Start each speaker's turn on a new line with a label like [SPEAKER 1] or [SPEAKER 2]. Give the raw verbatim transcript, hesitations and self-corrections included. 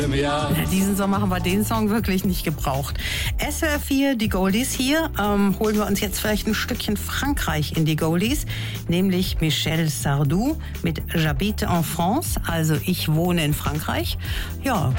[SPEAKER 1] Ja, diesen Sommer haben wir den Song wirklich nicht gebraucht. S W R vier, die Goldies hier. Ähm, holen wir uns jetzt vielleicht ein Stückchen Frankreich in die Goldies, nämlich Michel Sardou mit J'habite en France, also ich wohne in Frankreich. Ja,